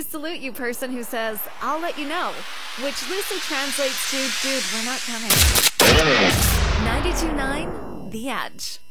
salute you, person who says, "I'll let you know," which loosely translates to, "Dude, we're not coming." 92.9 The Edge.